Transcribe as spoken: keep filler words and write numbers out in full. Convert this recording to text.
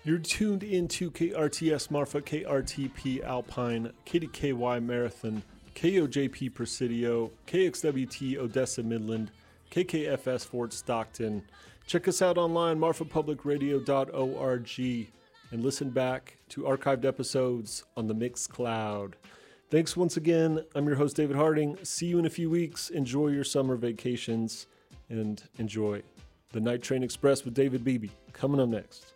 You're tuned into K R T S Marfa, K R T P Alpine, K D K Y Marathon, K O J P Presidio, K X W T Odessa Midland, K K F S Fort Stockton. Check us out online, marfa public radio dot org, and listen back to archived episodes on the Mixcloud. Thanks once again. I'm your host, David Harding. See you in a few weeks. Enjoy your summer vacations and enjoy the Night Train Express with David Beebe. Coming up next.